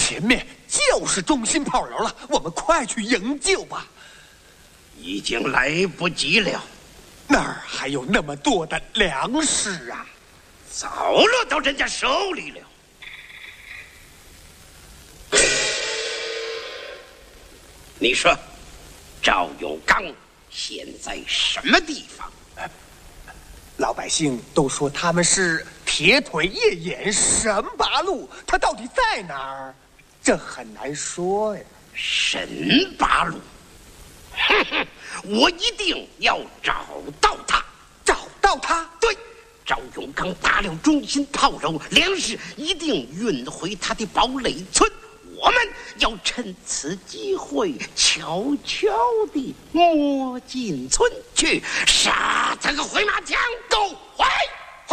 前面就是中心炮楼了，我们快去营救吧。 已经来不及了， 那儿还有那么多的粮食啊， 早落到人家手里了。你说，赵永刚现在什么地方？ 老百姓都说他们是铁腿夜眼神八路，他到底在哪儿？这很难说呀。 神八路，哼哼，我一定要找到他。 找到他？ 对，赵永刚打了中心炮楼，粮食一定运回他的堡垒村。我们要趁此机会悄悄地摸进村去，杀他个回马枪！Go！